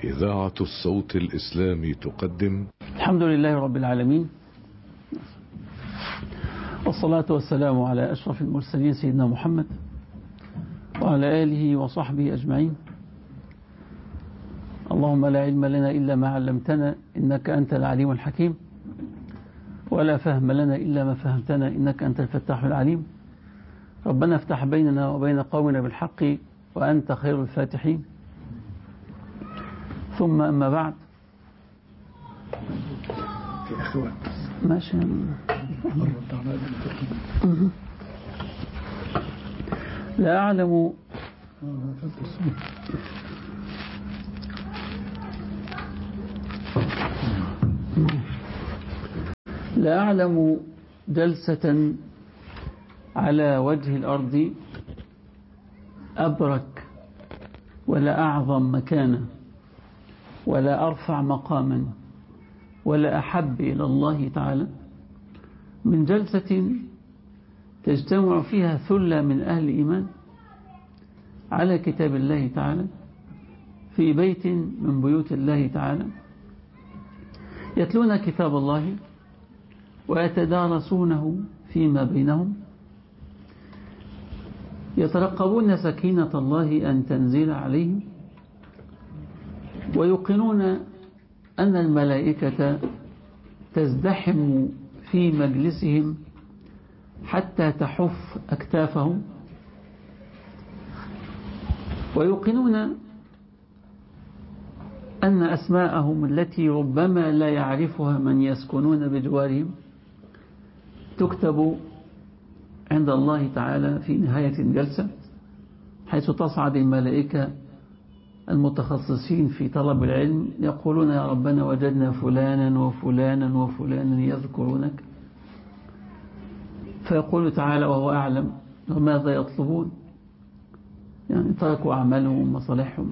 إذاعة الصوت الإسلامي تقدم. الحمد لله رب العالمين، والصلاة والسلام على أشرف المرسلين سيدنا محمد وعلى آله وصحبه أجمعين. اللهم لا علم لنا إلا ما علمتنا إنك أنت العليم الحكيم، ولا فهم لنا إلا ما فهمتنا إنك أنت الفتاح العليم. ربنا افتح بيننا وبين قومنا بالحق وأنت خير الفاتحين. ثم أما بعد، ماشي لا أعلم جلسة على وجه الأرض أبرك ولا أعظم مكانة ولا أرفع مقاما ولا أحب إلى الله تعالى من جلسة تجتمع فيها ثلة من أهل الإيمان على كتاب الله تعالى في بيت من بيوت الله تعالى، يتلون كتاب الله ويتدارسونه فيما بينهم، يترقبون سكينة الله أن تنزل عليهم، ويوقنون أن الملائكة تزدحم في مجلسهم حتى تحف أكتافهم، ويوقنون أن أسماءهم التي ربما لا يعرفها من يسكنون بجوارهم تكتب عند الله تعالى في نهاية الجلسة، حيث تصعد الملائكة المتخصصين في طلب العلم يقولون: يا ربنا وجدنا فلانا وفلانا وفلانا يذكرونك. فيقول تعالى وهو أعلم وماذا يطلبون، يعني تركوا أعمالهم ومصالحهم.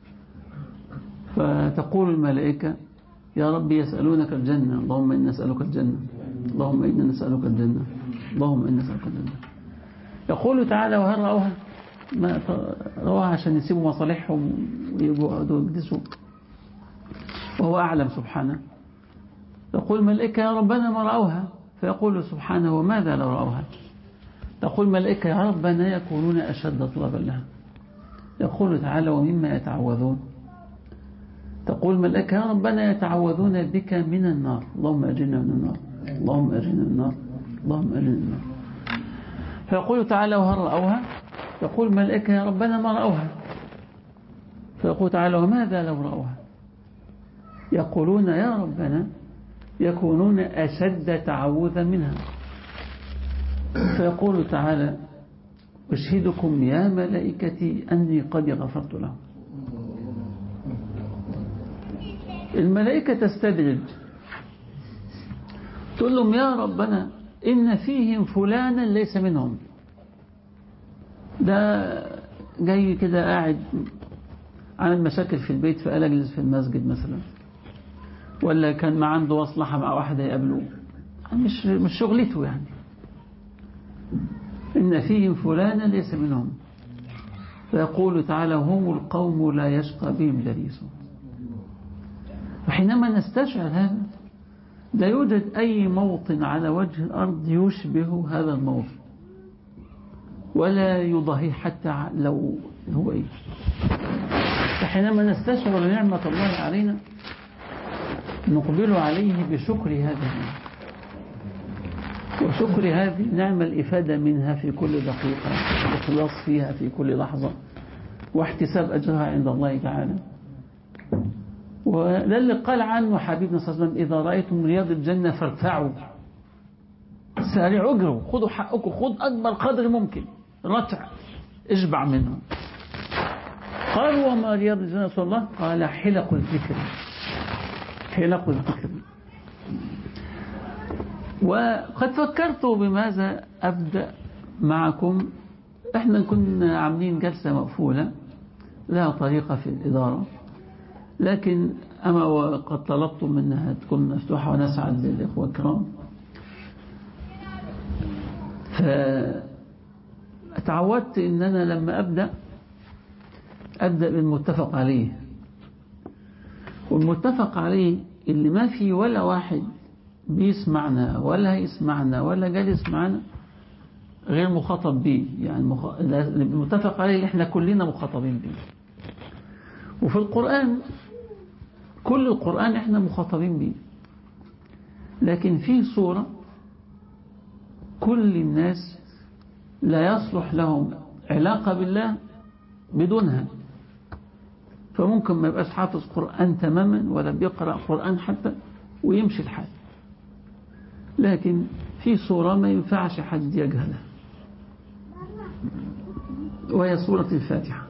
فتقول الملائكة: يا رب يسألونك الجنة، اللهم إنا نسألك الجنة، اللهم إنا نسألك الجنة، اللهم إنا نسألك الجنة. يقول تعالى: وهل رأوها؟ ما رأوها عشان يسيبوا مصالحهم ويقعدوا يجلسوا، وهو أعلم سبحانه. يقول الملائكة: يا ربنا ما رأوها. فيقول سبحانه: وماذا لو رأوها؟ تقول الملائكة: يا ربنا يكونون أشد طلبا لها. يقول تعالى: ومما يتعوذون. تقول الملائكة: يا ربنا يتعوذون بك من النار، اللهم أجرنا من النار، اللهم أجرنا من النار، اللهم أجرنا من النار. فيقول تعالى: وهل رأوها؟ يقول الملائكة: يا ربنا ما رأوها. فيقول تعالى: وماذا لو رأوها؟ يقولون: يا ربنا يكونون أشد تعوذا منها. فيقول تعالى: أشهدكم يا ملائكتي أني قد غفرت لهم. الملائكة تستدرج، تقول لهم: يا ربنا إن فيهم فلانا ليس منهم، ده جاي كده قاعد عامل مشاكل في البيت فقال أجلس في المسجد مثلا، ولا كان ما عنده مصلحة مع واحدة يقابلوه، مش شغلته يعني. إن فيهم فلانا ليس منهم. فيقول تعالى: هم القوم لا يشقى بهم جليسهم. وحينما نستشعر هذا، لا يوجد أي موطن على وجه الأرض يشبه هذا الموطن ولا يضاهي حتى لو هو إيه. فحينما نستشعر نعمة الله علينا نقبل عليه بشكر هذه النعمة، وشكر هذه النعمة الإفادة منها في كل دقيقة، والإخلاص فيها في كل لحظة، واحتساب أجرها عند الله تعالى. وده اللي قال عنه حبيبنا صلى الله عليه وسلم: إذا رأيتم رياض الجنة فارتعوا، سارعوا، اجروا، خذوا حقكم، خذ أكبر قدر ممكن، رتع، اشبع منه. قالوا: وما رياض الجنة يا رسول الله؟ قال: حلق الذكر، حلق الذكر. وقد فكرت بماذا أبدأ معكم. احنا كنا عاملين جلسة مقفولة لها طريقة في الإدارة، لكن أما وقد طلبتم منها تكون مفتوحة ونسعد للإخوة الكرام. فتعودت إن أنا لما أبدأ بالمتفق عليه، والمتفق عليه اللي ما في ولا واحد بيسمعنا ولا هيسمعنا ولا جالس معنا غير مخاطب به، يعني المتفق عليه اللي احنا كلنا مخاطبين به. وفي القرآن كل القرآن احنا مخاطبين به، لكن في صورة كل الناس لا يصلح لهم علاقة بالله بدونها، فممكن ما يبقاش حافظ قرآن تماما ولا بيقرأ قرآن حتى ويمشي الحال، لكن في صورة ما ينفعش حد يجهلها، وهي سورة الفاتحة.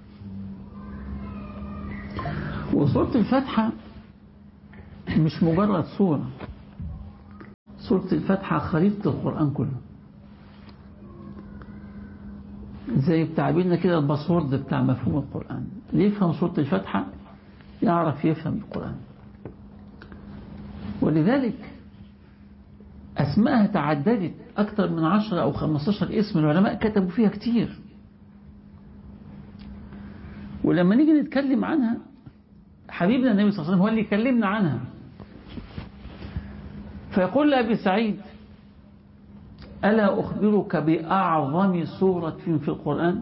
وسورة الفاتحة مش مجرد سورة الفاتحة خريطة القرآن كله، زي بتعبيرنا كده الباسورد بتاع مفهوم القرآن. اللي يفهم سورة الفاتحة يعرف يفهم القرآن. ولذلك أسماءها تعددت أكثر من 10 أو 15 اسم، العلماء كتبوا فيها كتير. ولما نيجي نتكلم عنها حبيبنا النبي صلى الله عليه وسلم هو اللي يكلمنا عنها، فيقول لأبي سعيد: ألا أخبرك بأعظم سورة في القرآن؟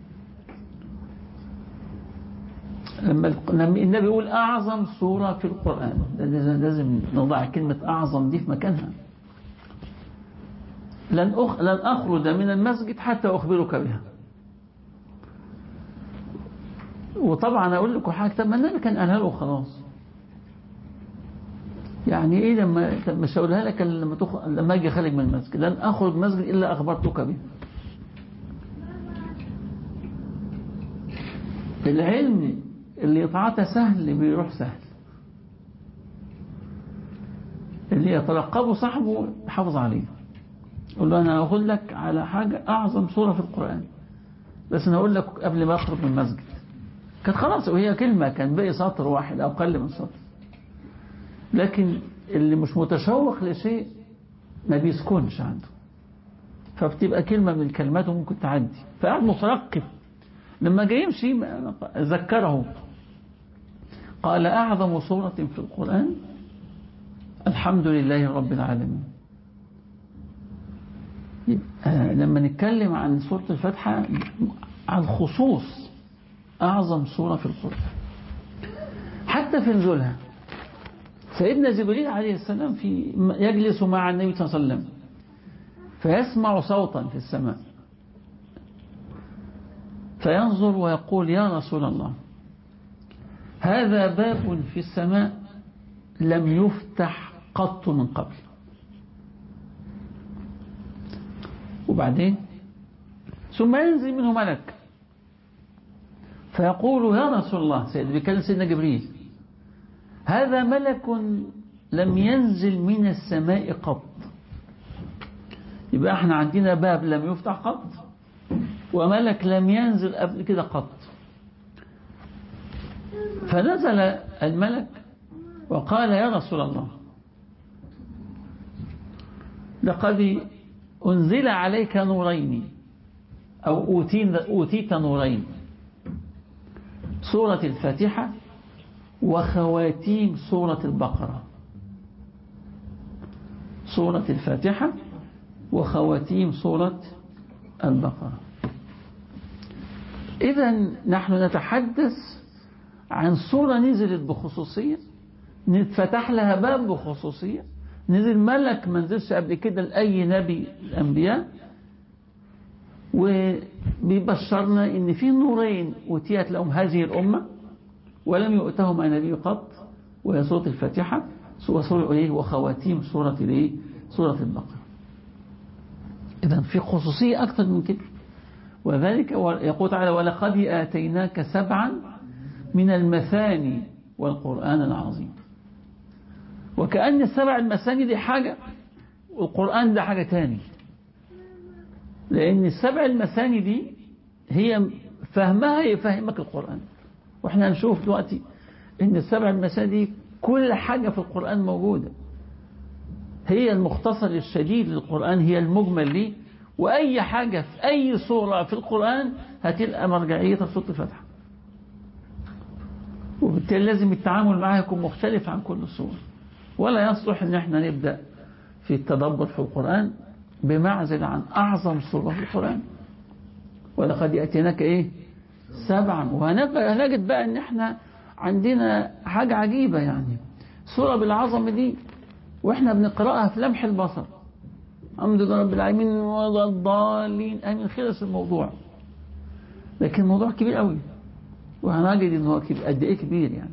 لما النبي يقول أعظم سورة في القرآن لازم نضع كلمة أعظم دي في مكانها. لن أخرج من المسجد حتى أخبرك بها. وطبعا أقول لكم حاجة، طب ما النبي كان قالها له خلاص، يعني إيه لما مش هقولها لك لما أجي خارج من المسجد؟ لن أخرج مسجد إلا أخبرتك به. العلم اللي يتعاطى سهل بيروح سهل، اللي يتلقبه صاحبه يحافظ عليه. يقول له أنا أقول لك على حاجة أعظم سورة في القرآن، بس أنا أقول لك قبل ما أخرج من المسجد. كانت خلاص وهي كلمة، كان باقي سطر واحد أو أقل من سطر. لكن اللي مش متشوق لشيء ما بيسكنش عنده، فبتبقى كلمة من الكلمات وممكن تعدي، فقعد مترقب. لما جاي يمشي ذكره قال: أعظم سورة في القرآن الحمد لله رب العالمين. لما نتكلم عن سورة الفاتحة على الخصوص أعظم سورة في القرآن، حتى في نزولها سيدنا جبريل عليه السلام يجلس مع النبي صلى الله عليه وسلم فيسمع صوتا في السماء، فينظر ويقول: يا رسول الله، هذا باب في السماء لم يفتح قط من قبل. وبعدين ثم ينزل منه ملك فيقول: يا رسول الله، بيكلم سيدنا جبريل، هذا ملك لم ينزل من السماء قط. يبقى احنا عندنا باب لم يفتح قط، وملك لم ينزل قبل كده قط. فنزل الملك وقال: يا رسول الله، لقد أنزل عليك نورين أو أوتيت نورين، سورة الفاتحة وخواتيم سورة البقرة. سورة الفاتحة وخواتيم سورة البقرة. إذن نحن نتحدث عن سورة نزلت بخصوصية، فتح لها باب بخصوصية، نزل ملك ما نزلش قبل كده لأي نبي الأنبياء، وبيبشرنا إن في نورين أوتيت لهم هذه الأمة ولم يؤتهما نبي قط، وهي سورة الفاتحة وخواتيم سورة البقرة. إذن في خصوصية أكثر من كده. وذلك يقول تعالى: ولقد آتيناك 7 من المثاني والقرآن العظيم. وكأن 7 المثاني دي حاجة والقرآن ده حاجة تاني، لأن 7 المثاني دي هي فهمها يفهمك القرآن. وإحنا هنشوف دلوقتي إن 7 المثاني دي كل حاجة في القرآن موجودة، هي المختصر الشديد للقرآن، هي المجمل ليه، وأي حاجة في أي سورة في القرآن هتلقى مرجعية سورة الفاتحة. وبالتالي لازم التعامل معها يكون مختلف عن كل الصور. ولا يصلح ان احنا نبدأ في التدبر في القرآن بمعزل عن أعظم سورة في القرآن. ولقد يأتيناك إيه 7. وهنجد بقى ان احنا عندنا حاجة عجيبة، يعني سورة بالعظمة دي واحنا بنقرأها في لمح البصر، الحمد لله رب العالمين ولا الضالين امين، خلص الموضوع. لكن الموضوع كبير قوي، وهنجد ان هو قد ايه كبير يعني.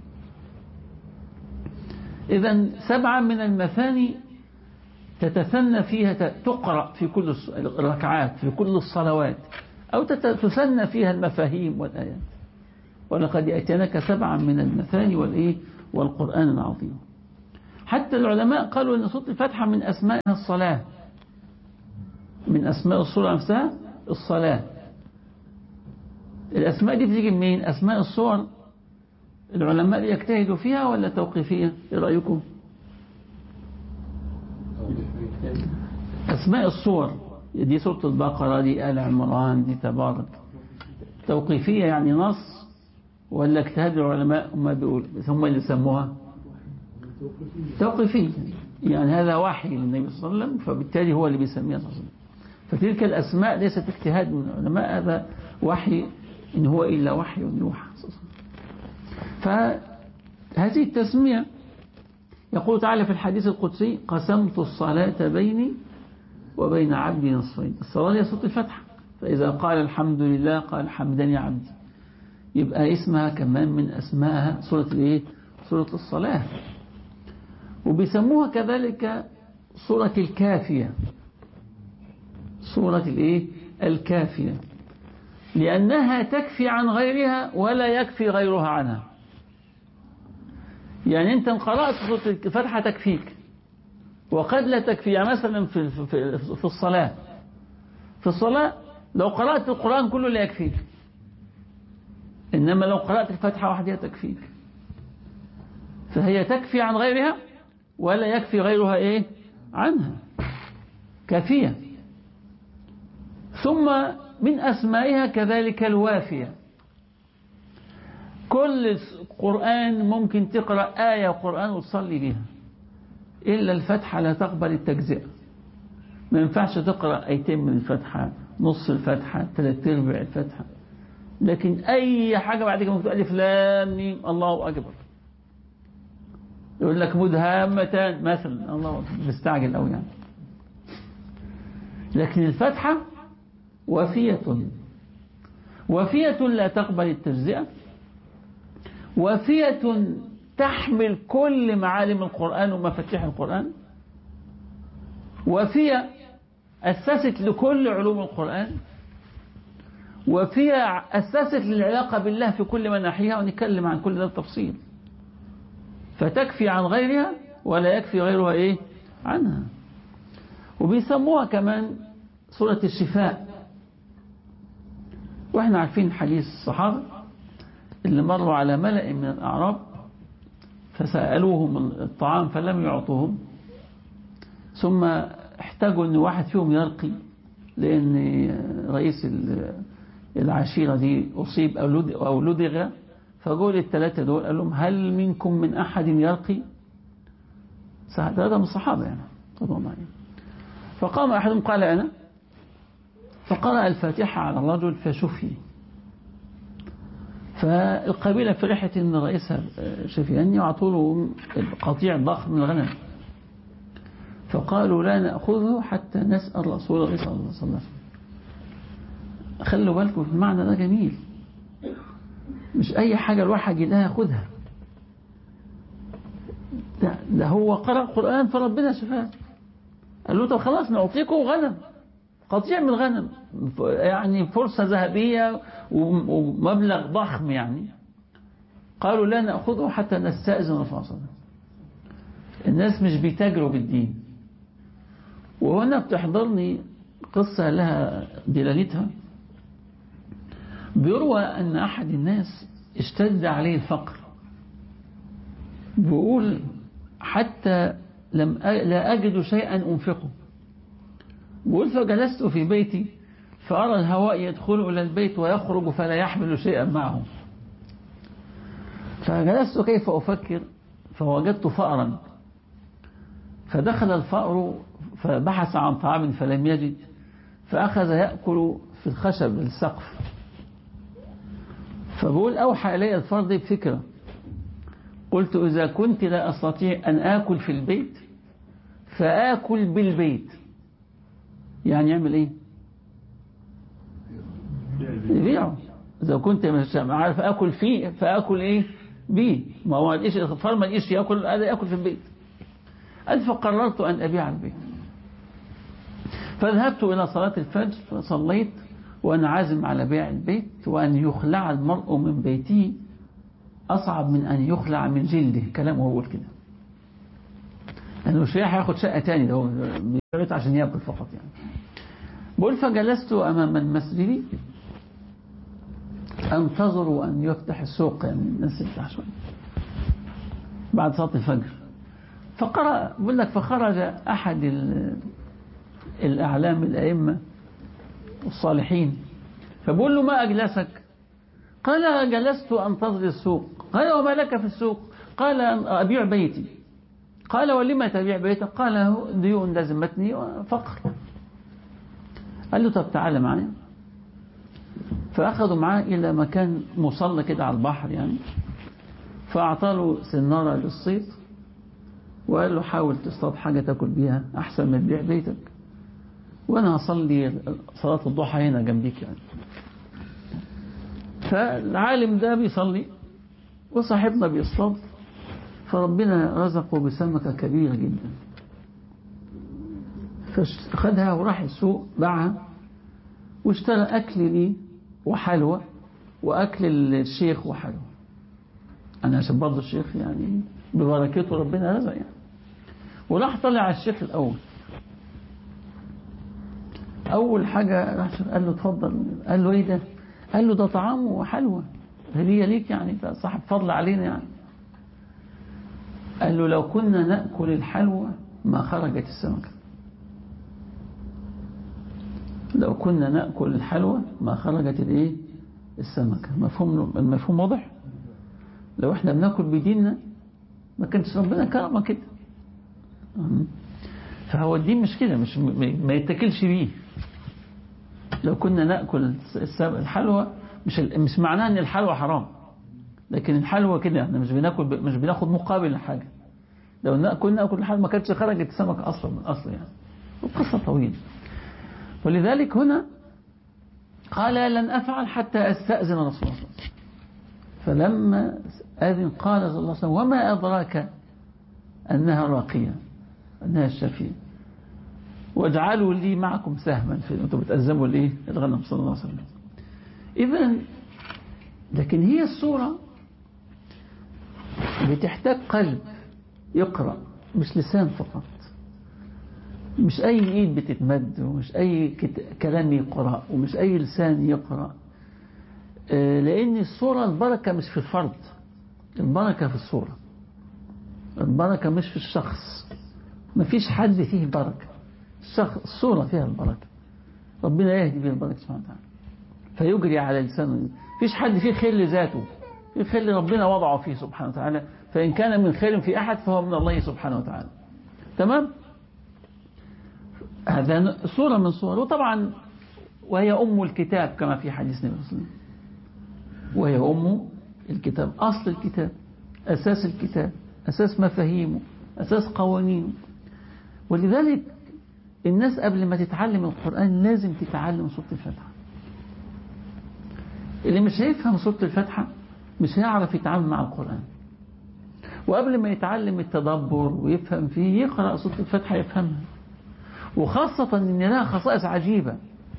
اذا 7 من المثاني تتثنى فيها، تقرأ في كل الركعات في كل الصلوات، أو تثنى فيها المفاهيم والآيات. ولقد يأتيناك 7 من المثاني والإيه والقرآن العظيم. حتى العلماء قالوا أن سورة الفاتحة من أسمائها الصلاة، من أسماء السورة نفسها الصلاة. الأسماء دي بتيجي منين؟ أسماء السور العلماء بيجتهدوا فيها ولا توقيفية؟ إيه رأيكم؟ أسماء السور دي سورة البقرة، دي آل عمران، دي تبارك، توقيفية يعني نص، ولا اجتهاد العلماء هم اللي سموها توقيفية؟ يعني هذا وحي للنبي صلى الله عليه وسلم، فبالتالي هو اللي بيسميها صلى الله عليه وسلم. فتلك الأسماء ليست اجتهاد من العلماء، هذا وحي إن هو إلا وحي يوحى. فهذه التسمية يقول تعالى في الحديث القدسي: قسمت الصلاة بيني وبين عبدي نصفين. الصلاة هي سورة الفتح، فإذا قال الحمد لله قال حمدني عبدي، يبقى اسمها كمان من أسمائها سورة الإيه؟ سورة الصلاة. وبيسموها كذلك سورة الكافية، سورة الإيه؟ الكافية، لأنها تكفي عن غيرها ولا يكفي غيرها عنها. يعني أنت قرأت سورة الفتحة تكفيك، وقد لا تكفي. يعني مثلا في الصلاة، في الصلاة لو قرأت القرآن كله لا يكفيك، إنما لو قرأت الفتحة وحدها تكفيك. فهي تكفي عن غيرها ولا يكفي غيرها إيه عنها، كافية. ثم من أسمائها كذلك الوافية. كل قرآن ممكن تقرأ آية قرآن وتصلي بها، إلا الفتحة لا تقبل التجزئة. ما ينفعش تقرأ آيتين من الفتحة، نص الفتحة، 3/4 الفتحة. لكن أي حاجة بعد كده ممكن ألف لام ميم الله أكبر، يقول لك مدهامتان مثلا، الله أكبر، مستعجل أوي يعني. لكن الفتحة وافية، وافية لا تقبل التجزئة، وافية تحمل كل معالم القرآن ومفاتيح القرآن، وافية أسست لكل علوم القرآن، وفيها أسست للعلاقة بالله في كل مناحيها، ونتكلم عن كل ده بالتفصيل. فتكفي عن غيرها ولا يكفي غيرها إيه عنها. وبيسموها كمان سورة الشفاء. وإحنا عارفين حديث الصحابة اللي مروا على ملأ من الأعراب فسألوهم الطعام فلم يعطوهم، ثم احتاجوا أن واحد فيهم يرقي، لأن رئيس العشيرة دي أصيب أو لدغ. فقول الثلاثة دول قال لهم: هل منكم من أحد يرقي؟ هذا من الصحابة يعني. فقام أحدهم قال: أنا. فقرأ الفاتحة على الرجل فشفي. فالقبيلة فرحت إن رئيسها شفي، أن يعطوا له قطيع ضخم من الغنم. فقالوا: لا نأخذه حتى نسأل رسول الله صلى الله عليه وسلم. خلوا بالكم في المعنى ده جميل، مش أي حاجة الواحد يلاقيها ياخدها. ده هو قرأ قرآن فربنا شفاه. قال له: طب خلاص نعطيكم غنم، قطيع من الغنم، يعني فرصة ذهبية ومبلغ ضخم يعني. قالوا: لا نأخذه حتى نستأذن رسول الله. الناس مش بيتاجروا بالدين. وهنا بتحضرني قصة لها دلالتها. بيروى أن أحد الناس اشتد عليه الفقر، بيقول: حتى لا أجد شيئا أنفقه. بيقول: فجلست في بيتي فأرى الهواء يدخل إلى البيت ويخرج فلا يحمل شيئا معه. فجلست كيف أفكر فوجدت فأرا، فدخل الفأر فبحث عن طعام فلم يجد، فأخذ يأكل في الخشب السقف. فبقول أوحى إلي الفرد بفكرة، قلت إذا كنت لا أستطيع أن آكل في البيت فآكل بالبيت. يعني يعمل إيه؟ يبيعه. إذا كنت مش عارف آكل فيه فآكل إيه؟ بيه. ما هو الفرد ما لقيش يأكل، هذا يأكل في البيت. قال فقررت أن أبيع البيت، فذهبت إلى صلاة الفجر فصليت وأنا عازم على بيع البيت، وأن يخلع المرء من بيته أصعب من أن يخلع من جلده. كلامه هو كده، لأنه مش هياخد شقة تاني، ده هو بيبيت عشان يأكل فقط يعني. بقول فجلست أمام المسجد أنتظر أن يفتح السوق، يعني الناس يفتح شوية بعد صلاة الفجر. فقرأ بقول لك فخرج أحد الأعلام الأئمة الصالحين، فبقول له ما أجلسك؟ قال جلست أنتظر السوق. قال وما لك في السوق؟ قال أبيع بيتي. قال ولما تبيع بيتك؟ قال ديون لازمتني وفقر. قال له طب تعالى معي. فأخذوا معاه إلى مكان مصلى كده على البحر يعني، فأعطى له سنارة للصيد وقال له حاول تصطاد حاجة تاكل بيها أحسن من تبيع بيتك، وأنا هصلي صلاة الضحى هنا جنبيك يعني. فالعالم ده بيصلي وصاحبنا بيصطاد، فربنا رزقه بسمكة كبيرة جدا، فأخذها وراح السوق باعها واشترى أكل لي وحلوى وأكل الشيخ وحلوى. أنا عشان برضه الشيخ يعني ببركته ربنا رزق يعني. وراح طلع على الشيخ الأول، أول حاجة راح قال له اتفضل. قال له إيه ده؟ قال له ده طعام وحلوى هدية ليك يعني، صاحب فضل علينا يعني. قال له لو كنا نأكل الحلوى ما خرجت السمكة. لو كنا نأكل الحلوى ما خرجت الايه؟ السمكة. المفهوم واضح؟ لو احنا بناكل بديننا ما كانش ربنا كرمه كده. فهو الدين مش كده، مش ما يتاكلش بيه. لو كنا نأكل الحلوى مش معناه ان الحلوى حرام، لكن الحلوى كده احنا مش بناخد مقابل الحاجة. لو نأكل الحلوى ما كانتش خرجت السمكة اصلا من اصل يعني. القصة طويلة. ولذلك هنا قال لن أفعل حتى أستأذن رسول الله صلى الله عليه وسلم. فلما أذن قال صلى الله عليه وسلم وما أدراك أنها راقية، أنها الشفية، واجعلوا لي معكم سهما في أنتم بتأزموا الإيه؟ الغنم صلى الله عليه وسلم. إذن لكن هي الصورة بتحتاج قلب يقرأ، مش لسان فقط، مش أي إيد بتتمد، ومش أي كلام يقرأ، ومش أي لسان يقرأ. لأن الصورة البركة مش في الفرد، البركة في الصورة، البركة مش في الشخص. ما فيش حد فيه بركة، الصورة فيها البركة، ربنا يهدي بها البركة سبحانه وتعالى فيجري على لسانه. فيش حد فيه خير لذاته، في خير ربنا وضعه فيه سبحانه وتعالى، فإن كان من خير في أحد فهو من الله سبحانه وتعالى. تمام؟ هذا صورة من صور. وطبعا وهي أم الكتاب كما في حديث النبي صلى الله عليه وسلم، وهي أم الكتاب، أصل الكتاب، أساس الكتاب، أساس مفاهيمه، أساس قوانينه. ولذلك الناس قبل ما تتعلم القرآن لازم تتعلم سورة الفاتحة. اللي مش هيفهم سورة الفاتحة مش هيعرف يتعامل مع القرآن. وقبل ما يتعلم التدبر ويفهم فيه يقرأ سورة الفاتحة يفهمها، وخاصة أن لها خصائص عجيبة.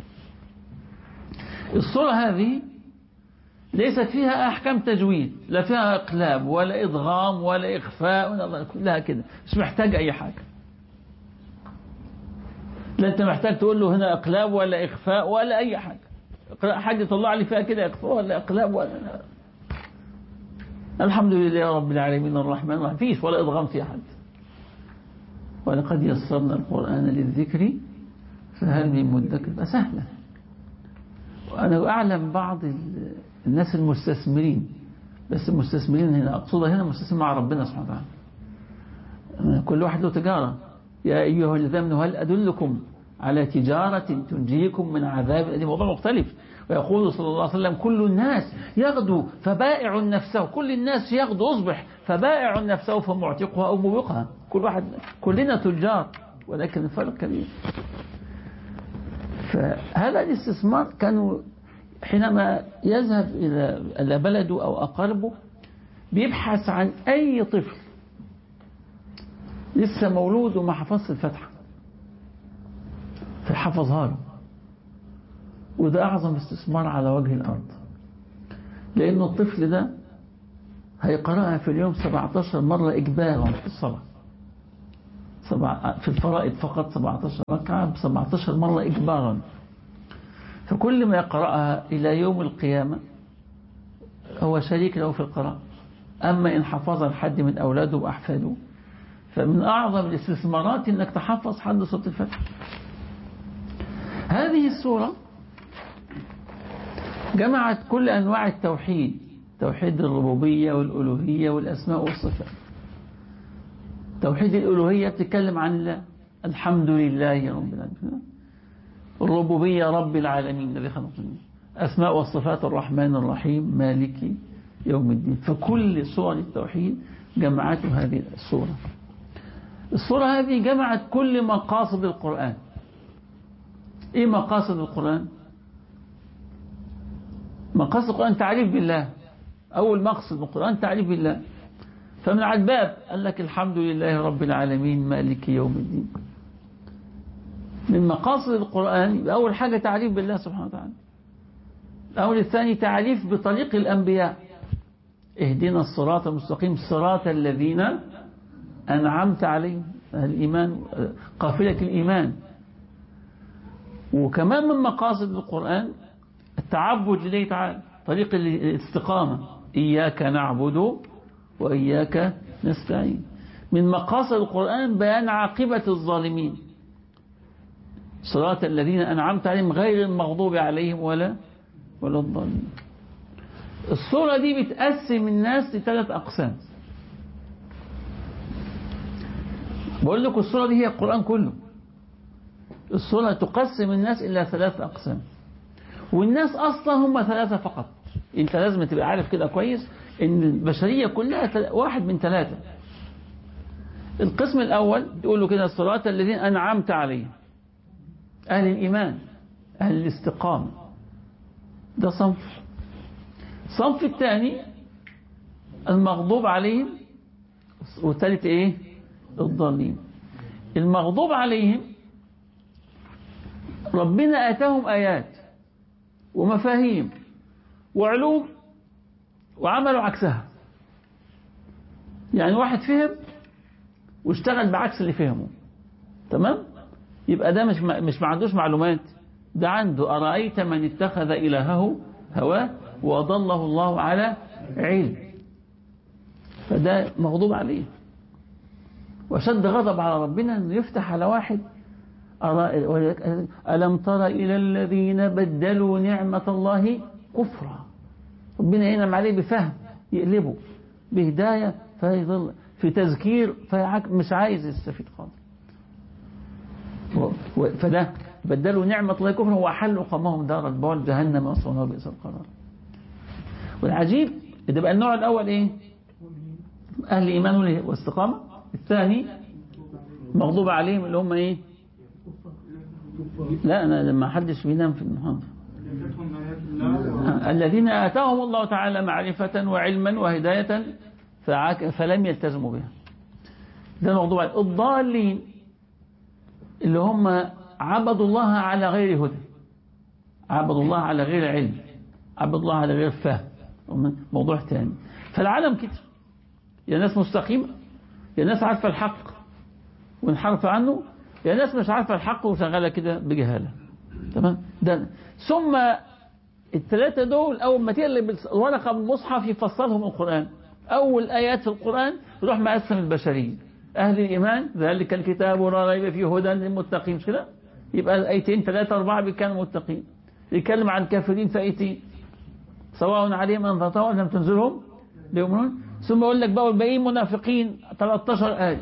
الصورة هذه ليست فيها أحكام تجويد، لا فيها إقلاب ولا إضغام ولا إخفاء ولا كلها كده، مش محتاج أي حاجة. لا أنت محتاج تقول له هنا إقلاب ولا إخفاء ولا أي حاجة. حاجة طلع لي فيها كده إخفاء ولا إقلاب ولا لا. الحمد لله رب العالمين الرحمن الرحيم، فيش ولا إضغام فيها حد. ولقد يسرنا القرآن للذكر فهل من مدكر. سهلة. وأنا أعلم بعض الناس المستثمرين بس المستثمرين هنا أقصدها هنا مستثمر مع ربنا سبحانه وتعالى. كل واحد له تجارة. يا أيها الذين آمنوا هل أدلكم على تجارة تنجيكم من عذاب أليم. موضوع مختلف. ويقول صلى الله عليه وسلم كل الناس يغدو فبائع نفسه، كل الناس يغدو أصبح فبائع نفسه فمعتقها أو موبقها. كلنا تجار، ولكن الفرق كبير. فهذا الاستثمار كانوا حينما يذهب إلى بلده أو أقاربه بيبحث عن أي طفل لسه مولود وما حفظش الفتحة فحفظها له. وده أعظم استثمار على وجه الأرض، لأنه الطفل ده هيقرأها في اليوم 17 مرة إجبارا في الصلاة، في الفرائض فقط 17 ركعة 17 مرة إجبارا. فكل ما يقرأها إلى يوم القيامة هو شريك له في القراءة. أما إن حفظ الحد من أولاده وأحفاده فمن أعظم الاستثمارات أنك تحفظ حد سورة الفتح. هذه السورة جمعت كل أنواع التوحيد، توحيد الربوبية والألوهية والأسماء والصفات. توحيد الألوهية تتكلم عن الله، الحمد لله رب العالمين. الربوبية رب العالمين الذي خلق الدنيا. أسماء والصفات الرحمن الرحيم مالك يوم الدين. فكل سور التوحيد جمعته هذه السورة. السورة هذه جمعت كل مقاصد القرآن. إيه مقاصد القرآن؟ مقاصد القرآن تعريف بالله. أول مقصد القرآن تعريف بالله. فمن على الباب قال لك الحمد لله رب العالمين مالك يوم الدين. من مقاصد القرآن أول حاجة تعريف بالله سبحانه وتعالى. الأول الثاني تعريف بطريق الأنبياء، اهدنا الصراط المستقيم صراط الذين أنعمت عليهم، الإيمان قافلة الإيمان. وكمان من مقاصد القرآن التعبد لله تعالى، طريق الاستقامة، إياك نعبد وإياك نستعين. من مقاصد القرآن بيان عاقبة الظالمين، صراط الذين أنعمت عليهم غير المغضوب عليهم ولا الضالين. الصورة دي بتقسم الناس لثلاث أقسام. بقول لكم الصورة دي هي القرآن كله. الصورة تقسم الناس إلى ثلاث أقسام، والناس أصلا هم ثلاثة فقط. أنت لازم تبقى عارف كده كويس إن البشرية كلها واحد من ثلاثة. القسم الأول تقول له كده الصراط الذين أنعمت عليهم، أهل الإيمان أهل الاستقامة، ده صنف. صنف الثاني المغضوب عليهم، والثالث إيه؟ الضالين. المغضوب عليهم ربنا آتاهم آيات ومفاهيم وعلوم وعملوا عكسها. يعني واحد فهم واشتغل بعكس اللي فهمه، تمام؟ يبقى ده مش ما عندوش معلومات، ده عنده أرأيت من اتخذ إلهه هواه وأضله الله على علم، فده مغضوب عليه. وشد غضب على ربنا أنه يفتح على واحد ألم تر إلى الذين بدلوا نعمة الله كفرا. ربنا ينعم عليه بفهم يقلبه، بهداية فيضل، في تذكير مش عايز يستفيد خالص. فده بدلوا نعمة الله كفرا وأحلوا قومهم دار البوار جهنم أصلا بئس القرار. والعجيب ده بقى النوع الأول إيه؟ أهل الإيمان والاستقامة. الثاني مغضوب عليهم اللي هم إيه؟ لا أنا لما حدش بينام في المحاضرة. الذين آتاهم الله تعالى معرفة وعلما وهداية فلم يلتزموا بها، ده المغضوب عليهم. الضالين اللي هم عبدوا الله على غير هدى، عبدوا الله على غير علم، عبدوا الله على غير فهم، موضوع ثاني. فالعالم كده، يا ناس مستقيمة، يا ناس عارفة الحق وانحرف عنه، يا ناس مش عارفة الحق وشغالة كده بجهالة، تمام؟ ده ثم الثلاثة دول أول ما تقلب الورقة بالمصحف يفصلهم القرآن. أول آيات في القرآن يروح مقسم البشرية، أهل الإيمان ذلك الكتاب لا ريب فيه هدى للمتقين، مش كده؟ يبقى الآيتين 3 4 بيتكلموا متقين. يتكلم عن كافرين في آيتين، سواء عليهم أنذرتهم أم لم تنذرهم لا يؤمنون. ثم يقول لك بقى والباقيين منافقين 13 آية.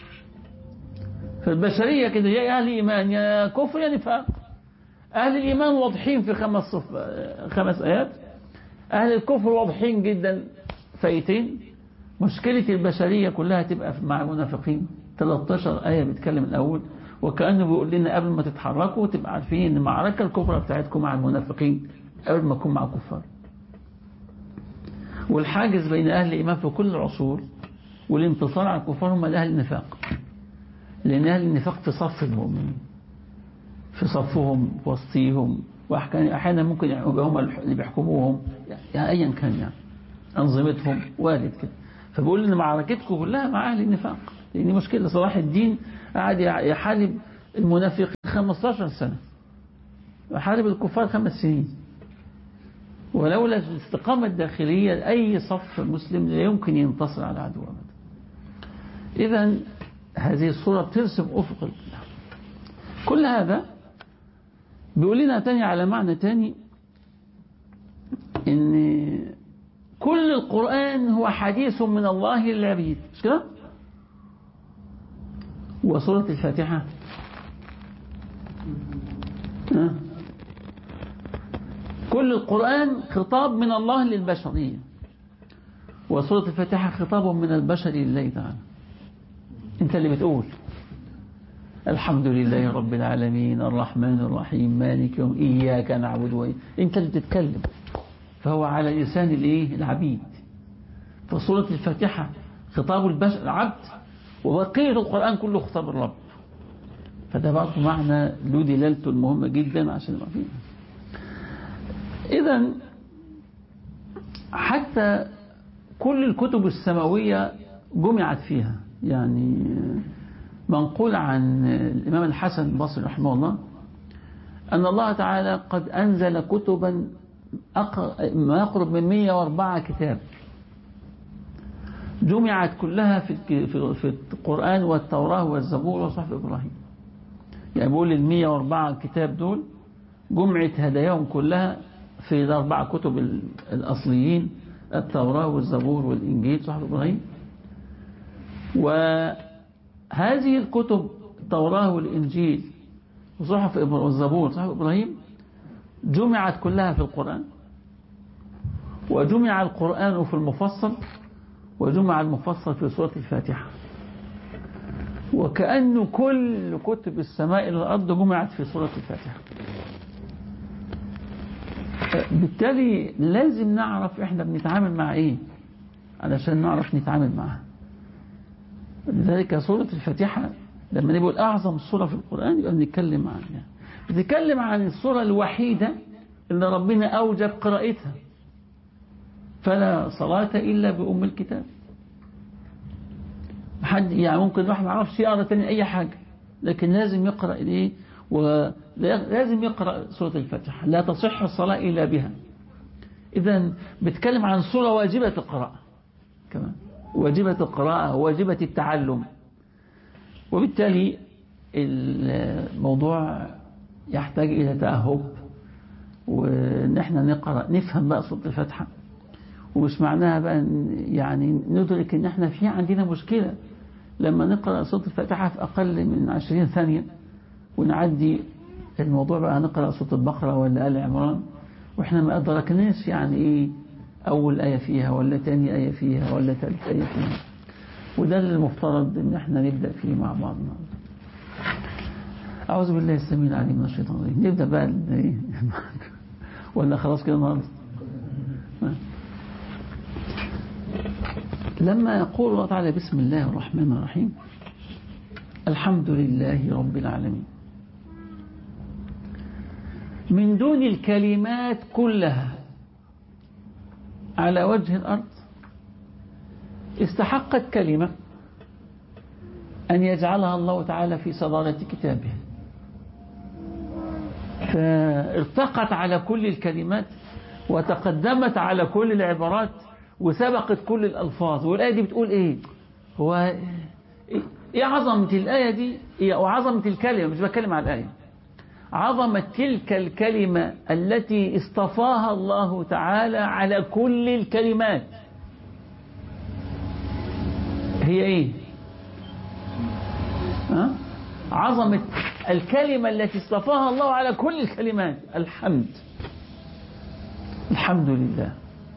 فالبشرية كده يا أهل إيمان يا كفر يا نفاق. أهل الإيمان واضحين في 5 آيات، أهل الكفر واضحين جدا فايتين. مشكلة البشرية كلها تبقى مع المنافقين. 13 آية بيتكلم الأول، وكأنه بيقول لنا قبل ما تتحركوا تبقى عارفين ان المعركة الكبرى بتاعتكم مع المنافقين قبل ما تكون مع الكفار. والحاجز بين أهل الإيمان في كل العصور والانتصار على الكفار هم أهل النفاق، لأن أهل النفاق في صف المؤمنين، في صفهم وسطيهم، وأحيانا ممكن هم اللي بيحكموهم يعني أيا كان يعني أنظمتهم وارد كده. فبقول إن معركتكم كلها مع أهل النفاق، لأن مشكلة صلاح الدين قاعد يحارب المنافقين 15 سنة، يحارب الكفار 5 سنين، ولولا الاستقامة الداخلية أي صف مسلم لا يمكن ينتصر على عدو أبدا. إذن هذه الصورة بترسم أفق الإسلام. كل هذا بيقول لنا تاني على معنى تاني، إن كل القرآن هو حديث من الله للعبيد، مش كده؟ وسورة الفاتحة كل القرآن خطاب من الله للبشرية، وسورة الفاتحة خطاب من البشر لله تعالى. انت اللي بتقول الحمد لله رب العالمين الرحمن الرحيم مالك يوم إياك نعبد وإياك، انت اللي بتتكلم، فهو على لسان العبيد. فسورة الفاتحة خطاب البشر العبد، وبقية القرآن كله خطاب الرب. فده برضه معنى له دلالته المهمة جدا عشان نبقى فيه. إذن حتى كل الكتب السماوية جمعت فيها. يعني منقول عن الإمام الحسن البصري رحمه الله أن الله تعالى قد أنزل كتبا ما يقرب من 104 كتاب، جمعت كلها في القرآن والتوراة والزبور وصحف إبراهيم. يعني بقول 104 كتاب دول جمعت هداياهم كلها في ال4 كتب الأصليين، التوراة والزبور والإنجيل صحف إبراهيم. وهذه الكتب التوراة والإنجيل وصحف والزبور صحف إبراهيم جمعت كلها في القرآن، وجمع القرآن في المفصل، وجمع المفصل في سورة الفاتحة، وكأن كل كتب السماء إلى الأرض جمعت في سورة الفاتحة. بالتالي لازم نعرف إحنا بنتعامل مع إيه علشان نعرف نتعامل معها. لذلك سورة الفاتحة لما نقول أعظم سورة في القرآن يبقى بنتكلم عنها، بنتكلم عن السورة الوحيدة اللي ربنا أوجب قراءتها، فلا صلاة إلا بأم الكتاب. حد يعني ممكن الواحد ما يعرفش يقرأ تاني أي حاجة، لكن لازم يقرأ إيه، ولازم يقرأ سورة الفاتحة، لا تصح الصلاة إلا بها. إذن بتكلم عن سورة واجبة القراءة كمان، واجبة القراءة واجبة التعلم. وبالتالي الموضوع يحتاج إلى تأهب، وإن احنا نقرأ نفهم بقى سورة الفاتحة. ومش معناها بقى يعني ندرك إن احنا في عندنا مشكلة لما نقرأ سورة الفاتحة في أقل من 20 ثانية ونعدي الموضوع بقى نقرأ سورة البقرة ولا آل عمران وإحنا ما أدركناش يعني إيه أول آية فيها ولا تاني آية فيها ولا ثالث آية فيها. وده اللي المفترض إن احنا نبدأ فيه مع بعضنا. أعوذ بالله السميع العليم من الشيطان الرجيم. نبدأ بقى ولا خلاص كده النهارده؟ لما يقول الله تعالى بسم الله الرحمن الرحيم الحمد لله رب العالمين، من دون الكلمات كلها على وجه الأرض استحقت كلمة أن يجعلها الله تعالى في صدارة كتابه، فارتقت على كل الكلمات وتقدمت على كل العبارات وسبقت كل الألفاظ. والآية دي بتقول إيه؟ هو إيه عظمة الآية دي؟ وعظمة الكلمة، مش بتكلم على الآية، عظمة تلك الكلمة التي اصطفاها الله تعالى على كل الكلمات. هي ايه؟ عظمة الكلمة التي اصطفاها الله على كل الكلمات، الحمد. الحمد لله.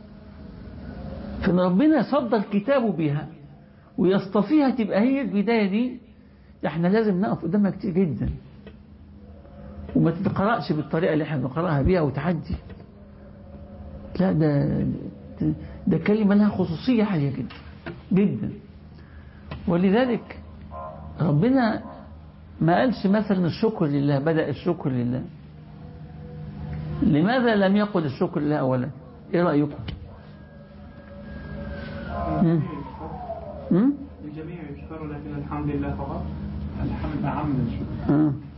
فإن ربنا يصدر كتابه بها ويصطفيها تبقى هي البداية دي، احنا لازم نقف قدامها كتير جدا، وما تتقرأش بالطريقة اللي احنا بنقرأها بيها وتعدي. لا، ده كلمة لها خصوصية عالية جدا جدا. ولذلك ربنا ما قالش مثلا الشكر لله، بدأ الشكر لله. لماذا لم يقل الشكر لله أولا؟ ايه رأيكم؟ الجميع يشكر، لكن الحمد لله فقط. الحمد أعم من الشكر.